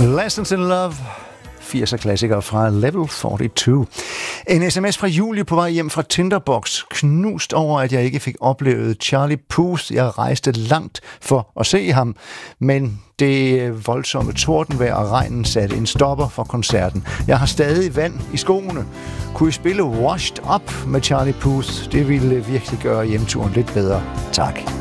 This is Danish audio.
Lessons in Love, 80'er klassikere fra Level 42. En sms fra Julie på vej hjem fra Tinderbox, knust over, at jeg ikke fik oplevet Charlie Puth. Jeg rejste langt for at se ham, men det voldsomme tordenvejr og regnen satte en stopper for koncerten. Jeg har stadig vand i skoene. Kunne I spille Washed Up med Charlie Puth? Det ville virkelig gøre hjemturen lidt bedre. Tak.